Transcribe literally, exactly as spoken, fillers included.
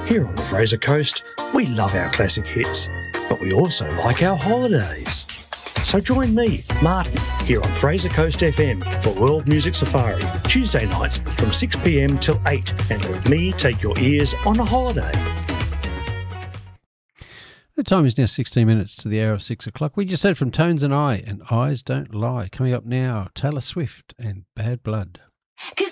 Here on the Fraser Coast, we love our classic hits, but we also like our holidays. So join me, Martin, here on Fraser Coast F M for World Music Safari, Tuesday nights from six p m till eight, and let me take your ears on a holiday. The time is now sixteen minutes to the hour of six o'clock. We just heard from Tones and I, and Eyes Don't Lie. Coming up now, Taylor Swift and Bad Blood. 'Cause